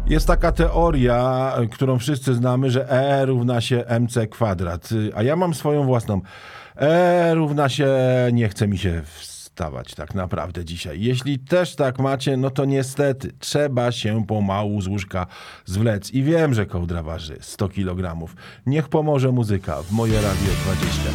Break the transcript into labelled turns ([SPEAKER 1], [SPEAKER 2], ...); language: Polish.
[SPEAKER 1] Jest taka teoria, którą wszyscy znamy, że E równa się mc kwadrat, a ja mam swoją własną. E równa się, nie chce mi się wstawać tak naprawdę dzisiaj. Jeśli też tak macie, no to niestety trzeba się pomału z łóżka zwlec. I wiem, że kołdra waży 100 kg. Niech pomoże muzyka w Moje Radio 20.